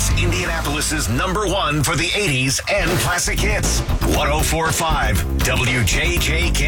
Indianapolis's #1 for the 80s and classic hits. 104.5 WJJK.